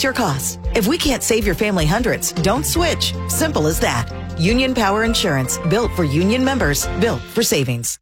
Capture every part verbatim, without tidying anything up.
your costs. If we can't save your family hundreds, don't switch. Simple as that. Union Power Insurance, built for union members, built for savings.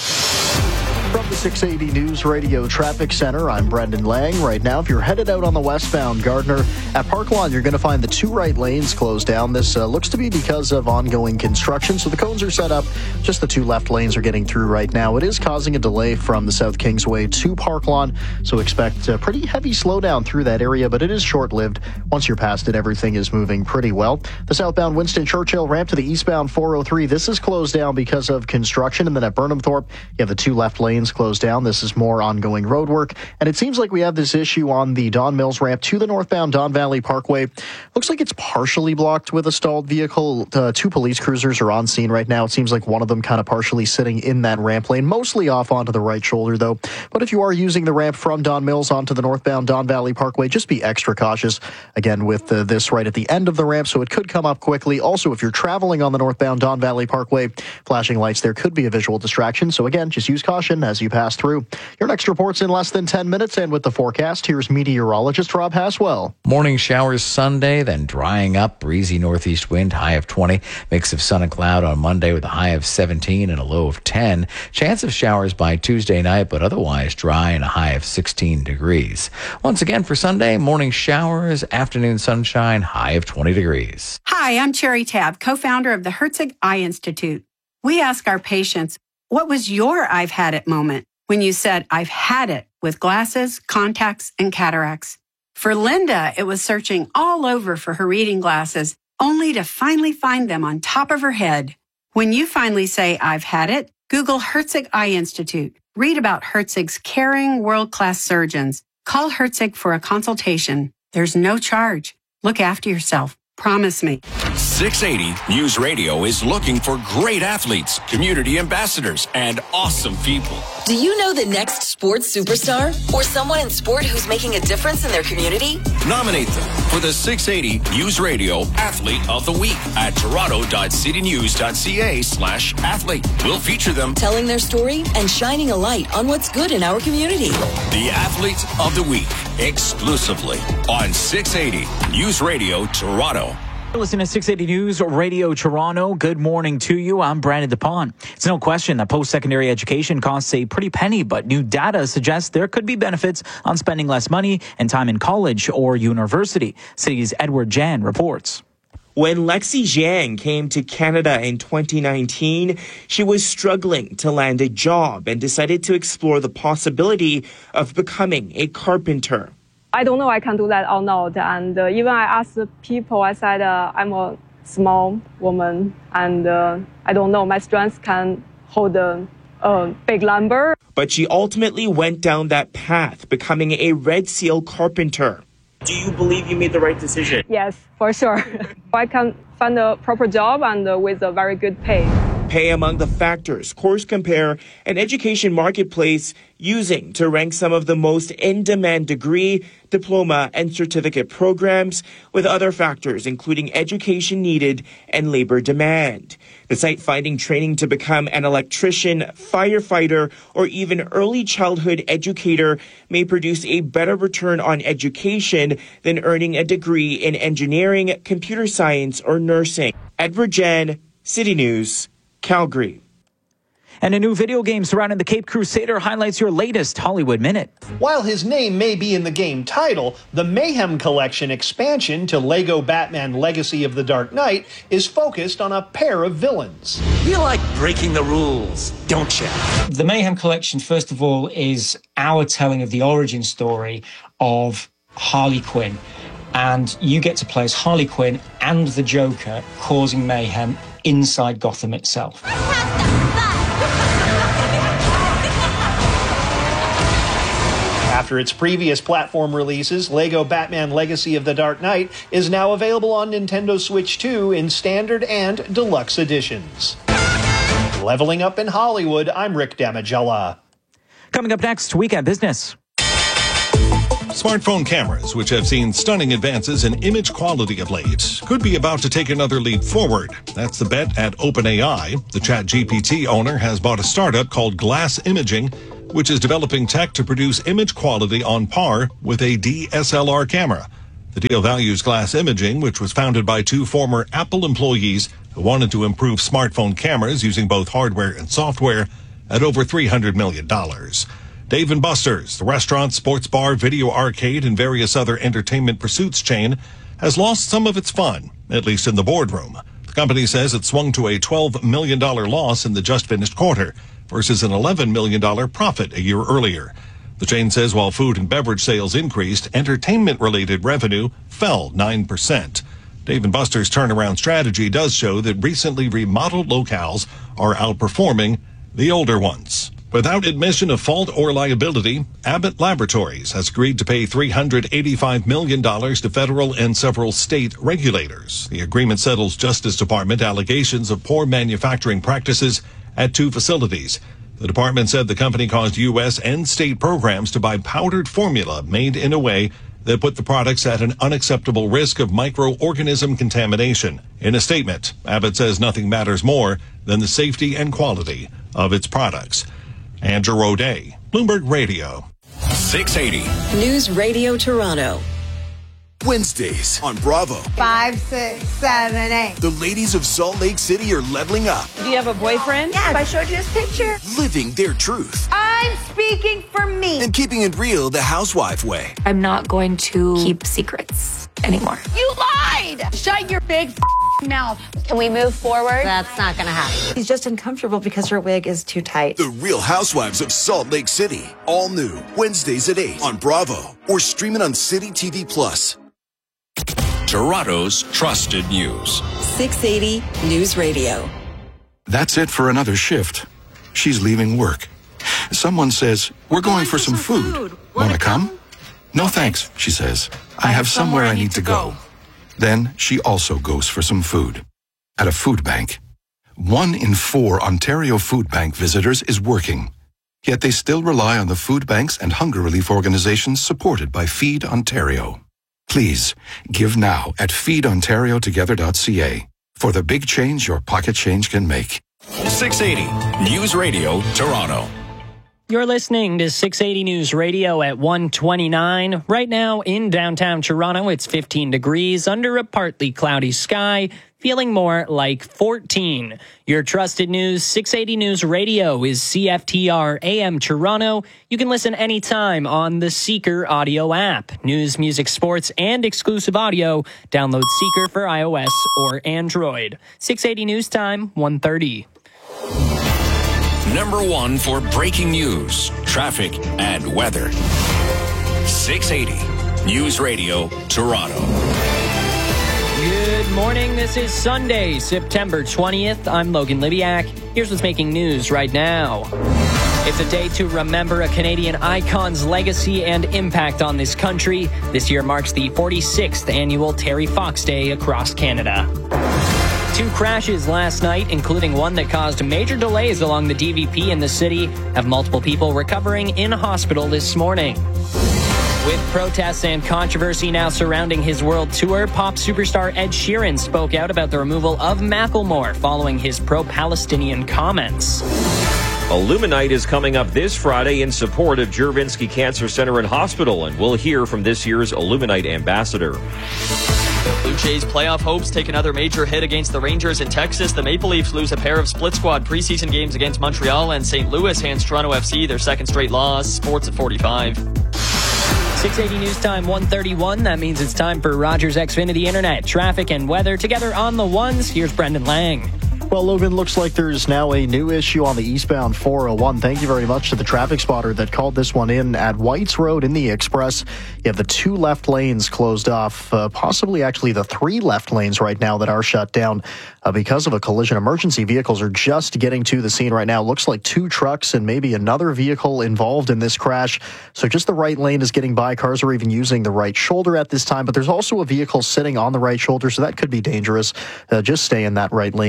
From the six eighty News Radio Traffic Center, I'm Brendan Lang. Right now, if you're headed out on the westbound Gardner at Park Lawn, you're going to find the two right lanes closed down. This uh, looks to be because of ongoing construction, so the cones are set up. Just the two left lanes are getting through right now. It is causing a delay from the South Kingsway to Park Lawn, so expect a pretty heavy slowdown through that area, but it is short-lived. Once you're past it, everything is moving pretty well. The southbound Winston Churchill ramp to the eastbound four oh three, this is closed down because of construction, and then at Burnham Thorpe, you have the two left lanes closed down. This is more ongoing road work, and it seems like we have this issue on the Don Mills ramp to the northbound Don Valley Parkway. Looks like it's partially blocked with a stalled vehicle. Uh, two police cruisers are on scene right now. It seems like one of them kind of partially sitting in that ramp lane, mostly off onto the right shoulder though. But if you are using the ramp from Don Mills onto the northbound Don Valley Parkway, just be extra cautious. Again, with uh, this right at the end of the ramp, so it could come up quickly. Also, if you're traveling on the northbound Don Valley Parkway, flashing lights there could be a visual distraction. So again, just use caution as you pass through. Your next report's in less than ten minutes, and with the forecast, here's meteorologist Rob Haswell. Morning showers Sunday, then drying up, breezy northeast wind, high of twenty. Mix of sun and cloud on Monday with a high of seventeen and a low of ten. Chance of showers by Tuesday night, but otherwise dry and a high of sixteen degrees. Once again for Sunday, morning showers, afternoon sunshine, high of twenty degrees. Hi, I'm Cherry Tabb, co-founder of the Herzig Eye Institute. We ask our patients, what was your I've had it moment when you said, I've had it with glasses, contacts, and cataracts? For Linda, it was searching all over for her reading glasses, only to finally find them on top of her head. When you finally say, I've had it, Google Herzig Eye Institute. Read about Herzig's caring, world-class surgeons. Call Herzig for a consultation. There's no charge. Look after yourself. Promise me. six eighty News Radio is looking for great athletes, community ambassadors, and awesome people. Do you know the next sports superstar? Or someone in sport who's making a difference in their community? Nominate them for the six eighty News Radio Athlete of the Week at toronto.citynews.ca slash athlete. We'll feature them telling their story and shining a light on what's good in our community. The Athlete of the Week, exclusively on six eighty News Radio Toronto. Listen to six eighty News Radio Toronto. Good morning to you. I'm Brandon DePon. It's no question that post-secondary education costs a pretty penny, but new data suggests there could be benefits on spending less money and time in college or university. City's Edward Jan reports. When Lexi Jiang came to Canada in twenty nineteen, she was struggling to land a job and decided to explore the possibility of becoming a carpenter. I don't know I can do that or not. And uh, even I asked people, I said, uh, I'm a small woman and uh, I don't know, my strength can hold a, a big lumber. But she ultimately went down that path, becoming a Red Seal carpenter. Do you believe you made the right decision? Yes, for sure. I can find a proper job and uh, with a very good pay. Pay among the factors Course Compare, an education marketplace using to rank some of the most in-demand degree, diploma, and certificate programs, with other factors including education needed and labor demand. The site finding training to become an electrician, firefighter, or even early childhood educator may produce a better return on education than earning a degree in engineering, computer science, or nursing. Edward Jen, City News, Calgary. And a new video game surrounding the Cape Crusader highlights your latest Hollywood Minute. While his name may be in the game title, the Mayhem Collection expansion to Lego Batman Legacy of the Dark Knight is focused on a pair of villains. You like breaking the rules, don't you? The Mayhem Collection, first of all, is our telling of the origin story of Harley Quinn. And you get to play as Harley Quinn and the Joker causing mayhem inside Gotham itself. After its previous platform releases, Lego Batman Legacy of the Dark Knight is now available on Nintendo Switch two in standard and deluxe editions. Leveling up in Hollywood, I'm Rick Damigella. Coming up next, Weekend Business. Smartphone cameras, which have seen stunning advances in image quality of late, could be about to take another leap forward. That's the bet at OpenAI. The ChatGPT owner has bought a startup called Glass Imaging, which is developing tech to produce image quality on par with a D S L R camera. The deal values Glass Imaging, which was founded by two former Apple employees who wanted to improve smartphone cameras using both hardware and software, at over three hundred million dollars. Dave and Buster's, the restaurant, sports bar, video arcade, and various other entertainment pursuits chain, has lost some of its fun, at least in the boardroom. The company says it swung to a twelve million dollars loss in the just finished quarter versus an eleven million dollars profit a year earlier. The chain says while food and beverage sales increased, entertainment-related revenue fell nine percent. Dave and Buster's turnaround strategy does show that recently remodeled locales are outperforming the older ones. Without admission of fault or liability, Abbott Laboratories has agreed to pay three hundred eighty-five million dollars to federal and several state regulators. The agreement settles Justice Department allegations of poor manufacturing practices at two facilities. The department said the company caused U S and state programs to buy powdered formula made in a way that put the products at an unacceptable risk of microorganism contamination. In a statement, Abbott says nothing matters more than the safety and quality of its products. Andrew O'Day, Bloomberg Radio. six eighty. News Radio Toronto. Wednesdays on Bravo. Five, six, seven, eight. The ladies of Salt Lake City are leveling up. Do you have a boyfriend? Yes. I showed you his picture. Living their truth. I'm speaking for me. And keeping it real the housewife way. I'm not going to keep secrets anymore. You lied! Shut your big mouth. Can we move forward? That's not going to happen. He's just uncomfortable because her wig is too tight. The Real Housewives of Salt Lake City. All new. Wednesdays at eight on Bravo. Or streaming on City T V Plus. Toronto's trusted news. six eighty News Radio. That's it for another shift. She's leaving work. Someone says, we're going, going for, for some, some food. food. Want to come? come? No thanks, she says. I, I have somewhere, somewhere I need to go. go. Then she also goes for some food. At a food bank. One in four Ontario Food Bank visitors is working. Yet they still rely on the food banks and hunger relief organizations supported by Feed Ontario. Please, give now at feed ontario together dot c a for the big change your pocket change can make. six eighty News Radio, Toronto. You're listening to six eighty News Radio at one twenty-nine. Right now in downtown Toronto, it's fifteen degrees under a partly cloudy sky, feeling more like fourteen. Your trusted news, six eighty News Radio is C F T R A M Toronto. You can listen anytime on the Seeker audio app. News, music, sports, and exclusive audio. Download Seeker for iOS or Android. six eighty News Time, one thirty. Number one for breaking news, traffic, and weather. six eighty News Radio, Toronto. Good morning. This is Sunday, September twentieth. I'm Logan Libiak. Here's what's making news right now. It's a day to remember a Canadian icon's legacy and impact on this country. This year marks the forty-sixth annual Terry Fox Day across Canada. Two crashes last night, including one that caused major delays along the D V P in the city, have multiple people recovering in hospital this morning. With protests and controversy now surrounding his world tour, pop superstar Ed Sheeran spoke out about the removal of Macklemore following his pro-Palestinian comments. Illuminite is coming up this Friday in support of Juravinski Cancer Center and Hospital, and we'll hear from this year's Illuminite ambassador. Blue Jays playoff hopes take another major hit against the Rangers in Texas. The Maple Leafs lose a pair of split squad preseason games against Montreal, and Saint Louis hands Toronto F C their second straight loss. Sports at forty-five. six eighty News Time, one thirty-one. That means it's time for Rogers Xfinity Internet, traffic, and weather together on the ones. Here's Brendan Lang. Well, Logan, looks like there's now a new issue on the eastbound four oh one. Thank you very much to the traffic spotter that called this one in at Whites Road in the Express. You have the two left lanes closed off, uh, possibly actually the three left lanes right now that are shut down uh, because of a collision. Emergency vehicles are just getting to the scene right now. Looks like two trucks and maybe another vehicle involved in this crash. So just the right lane is getting by. Cars are even using the right shoulder at this time, but there's also a vehicle sitting on the right shoulder, so that could be dangerous. Uh, just stay in that right lane to get through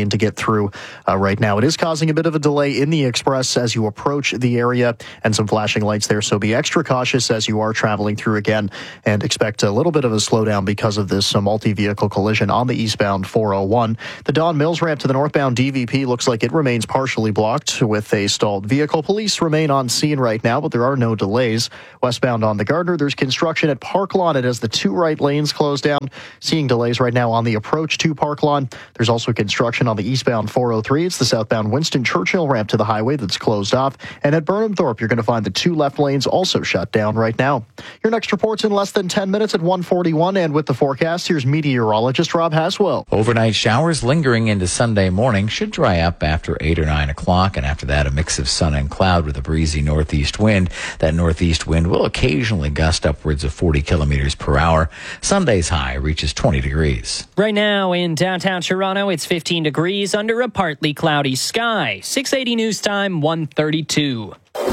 through uh, right now. It is causing a bit of a delay in the express as you approach the area, and some flashing lights there, so be extra cautious as you are traveling through again, and expect a little bit of a slowdown because of this uh, multi-vehicle collision on the eastbound four oh one. The Don Mills ramp to the northbound D V P looks like it remains partially blocked with a stalled vehicle. Police remain on scene right now, but there are no delays. Westbound on the Gardner, there's construction at Park Lawn. It has the two right lanes closed down. Seeing delays right now on the approach to Park Lawn. There's also construction on the eastbound four oh three. It's the southbound Winston Churchill ramp to the highway that's closed off. And at Burnham Thorpe, you're going to find the two left lanes also shut down right now. Your next report's in less than ten minutes at one forty-one. And with the forecast, here's meteorologist Rob Haswell. Overnight showers lingering into Sunday morning should dry up after eight or nine o'clock. And after that, a mix of sun and cloud with a breezy northeast wind. That northeast wind will occasionally gust upwards of forty kilometers per hour. Sunday's high reaches twenty degrees. Right now in downtown Toronto, it's fifteen degrees under a partly cloudy sky. six eighty News Time, one thirty-two.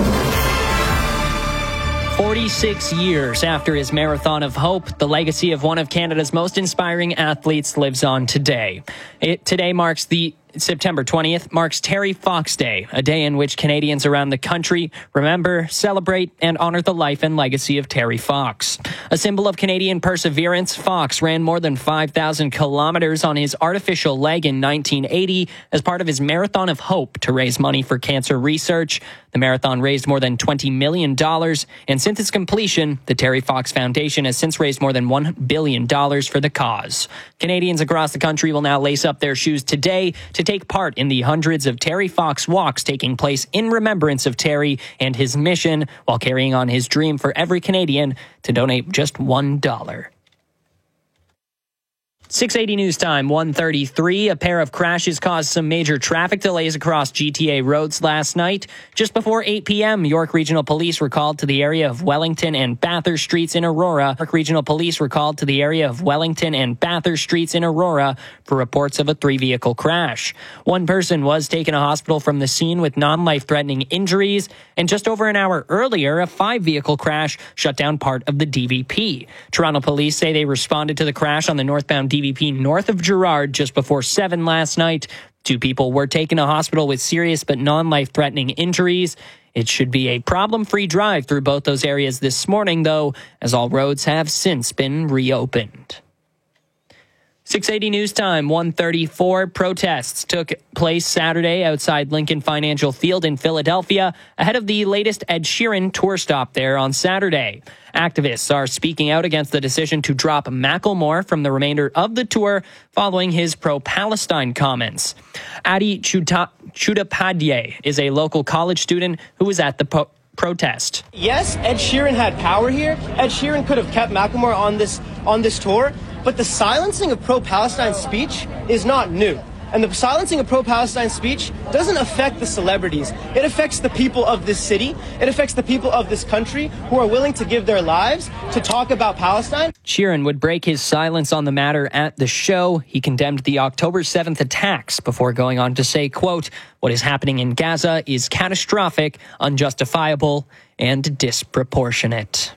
forty-six years after his Marathon of Hope, the legacy of one of Canada's most inspiring athletes lives on today. It today marks the September twentieth marks Terry Fox Day, a day in which Canadians around the country remember, celebrate, and honor the life and legacy of Terry Fox. A symbol of Canadian perseverance, Fox ran more than five thousand kilometers on his artificial leg in nineteen eighty as part of his Marathon of Hope to raise money for cancer research. The marathon raised more than twenty million dollars, and since its completion, the Terry Fox Foundation has since raised more than one billion dollars for the cause. Canadians across the country will now lace up their shoes today to take part in the hundreds of Terry Fox walks taking place in remembrance of Terry and his mission, while carrying on his dream for every Canadian to donate just one dollar. six eighty News Time, one thirty-three. A pair of crashes caused some major traffic delays across G T A roads last night. Just before eight p.m., York Regional Police were called to the area of Wellington and Bathurst Streets in Aurora. York Regional Police were called to the area of Wellington and Bathurst Streets in Aurora for reports of a three-vehicle crash. One person was taken to hospital from the scene with non-life-threatening injuries, and just over an hour earlier, a five-vehicle crash shut down part of the D V P. Toronto police say they responded to the crash on the northbound D V P north of Gerrard just before seven last night. Two people were taken to hospital with serious but non-life-threatening injuries. It should be a problem-free drive through both those areas this morning, though, as all roads have since been reopened. six eighty News Time, one thirty-four. Protests took place Saturday outside Lincoln Financial Field in Philadelphia ahead of the latest Ed Sheeran tour stop there on Saturday. Activists are speaking out against the decision to drop Macklemore from the remainder of the tour following his pro-Palestine comments. Adi Chudapadye is a local college student who was at the po- protest. Yes, Ed Sheeran had power here. Ed Sheeran could have kept Macklemore on this on this tour, but the silencing of pro-Palestine speech is not new. And the silencing of pro-Palestine speech doesn't affect the celebrities. It affects the people of this city. It affects the people of this country who are willing to give their lives to talk about Palestine. Sheeran would break his silence on the matter at the show. He condemned the October seventh attacks before going on to say, quote, "What is happening in Gaza is catastrophic, unjustifiable, and disproportionate."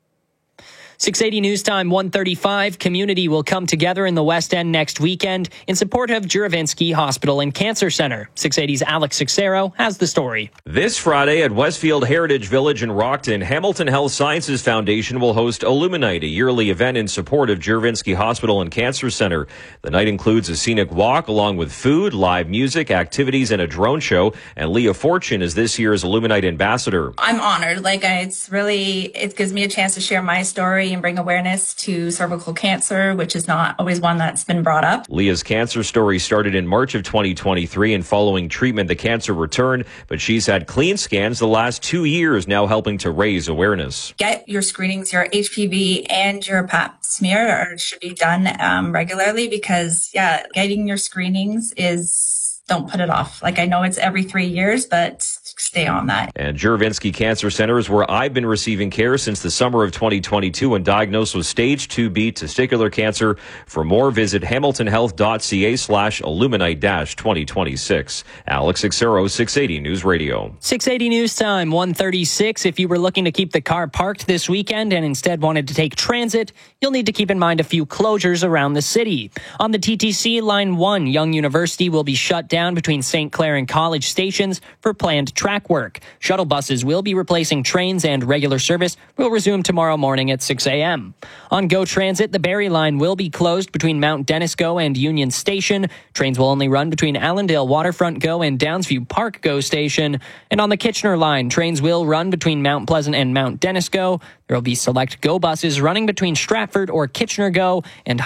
six eighty News Time, one thirty-five. Community will come together in the West End next weekend in support of Juravinski Hospital and Cancer Center. six eighty's Alex Sixero has the story. This Friday at Westfield Heritage Village in Rockton, Hamilton Health Sciences Foundation will host Illuminite, a yearly event in support of Juravinski Hospital and Cancer Center. The night includes a scenic walk along with food, live music, activities, and a drone show. And Leah Fortune is this year's Illuminite ambassador. I'm honored. Like, I, it's really, it gives me a chance to share my story and bring awareness to cervical cancer, which is not always one that's been brought up. Leah's cancer story started in March of twenty twenty-three, and following treatment, the cancer returned, but she's had clean scans the last two years, now helping to raise awareness. Get your screenings, your H P V and your pap smear are, should be done um, regularly because, yeah, getting your screenings is, don't put it off. Like, I know it's every three years, but stay on that. And Juravinski Cancer Center is where I've been receiving care since the summer of twenty twenty-two when diagnosed with stage two B testicular cancer. For more, visit hamiltonhealth.ca slash illuminite dash 2026. Alex Xero, six eighty News Radio. six eighty News Time, one thirty-six. If you were looking to keep the car parked this weekend and instead wanted to take transit, you'll need to keep in mind a few closures around the city. On the T T C, Line one, Young University will be shut down between Saint Clair and College stations for planned track work. Shuttle buses will be replacing trains and regular service will resume tomorrow morning at six a.m. On GO Transit, the Barrie Line will be closed between Mount Dennis GO and Union Station. Trains will only run between Allendale Waterfront GO and Downsview Park GO Station. And on the Kitchener Line, trains will run between Mount Pleasant and Mount Dennis GO. There will be select GO buses running between Stratford or Kitchener GO and